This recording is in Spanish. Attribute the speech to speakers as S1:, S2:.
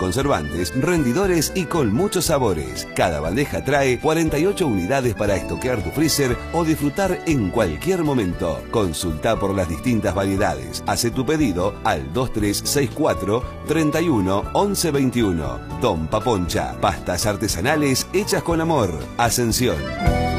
S1: conservantes, rendidores y con muchos sabores. Cada bandeja trae 48 unidades para estoquear tu freezer o disfrutar en cualquier momento. Consulta por las distintas variedades. Hace tu pedido al 2364 31 11 21. Don Paponcha, pastas artesanales hechas con amor. Ascensión.